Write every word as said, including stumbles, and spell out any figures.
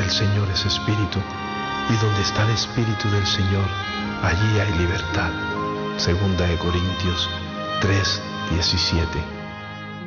el Señor es espíritu, y donde está el espíritu del Señor, allí hay libertad. Segunda de Corintios tres, diecisiete.